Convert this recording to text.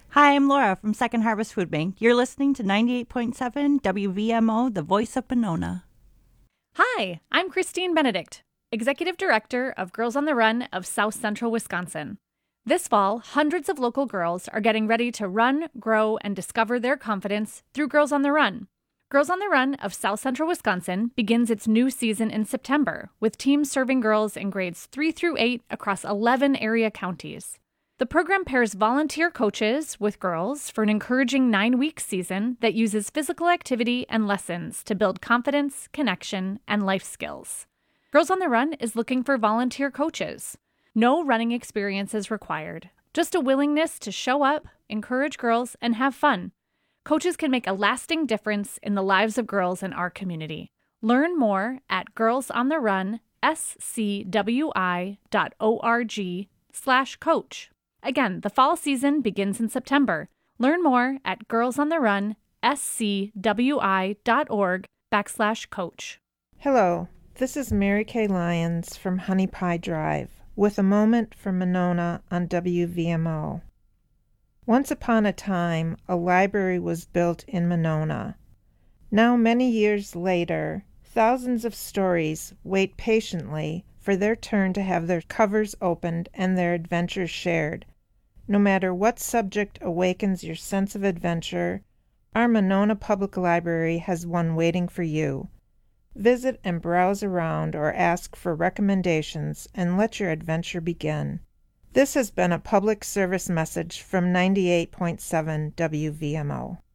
Hi, I'm Laura from Second Harvest Food Bank. You're listening to 98.7 WVMO, the voice of Monona. Hi, I'm Christine Benedict, Executive Director of Girls on the Run of South Central Wisconsin. This fall, hundreds of local girls are getting ready to run, grow, and discover their confidence through Girls on the Run. Girls on the Run of South Central Wisconsin begins its new season in September, with teams serving girls in grades 3 through 8 across 11 area counties. The program pairs volunteer coaches with girls for an encouraging 9-week season that uses physical activity and lessons to build confidence, connection, and life skills. Girls on the Run is looking for volunteer coaches. No running experience is required, just a willingness to show up, encourage girls, and have fun. Coaches can make a lasting difference in the lives of girls in our community. Learn more at girlsontherun.scwi.org/coach. Again, the fall season begins in September. Learn more at girlsontherun.scwi.org/coach. Hello, this is Mary Kay Lyons from Honey Pie Drive with a moment for Monona on WVMO. Once upon a time, a library was built in Monona. Now, many years later, thousands of stories wait patiently for their turn to have their covers opened and their adventures shared. No matter what subject awakens your sense of adventure, our Monona Public Library has one waiting for you. Visit and browse around or ask for recommendations and let your adventure begin. This has been a public service message from 98.7 WVMO.